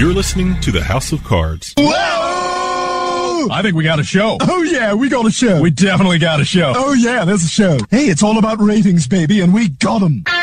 You're listening to the House of Cards. Whoa! I think we got a show. Oh, yeah, we got a show. We definitely got a show. Oh, yeah, there's a show. Hey, it's all about ratings, baby, and we got them.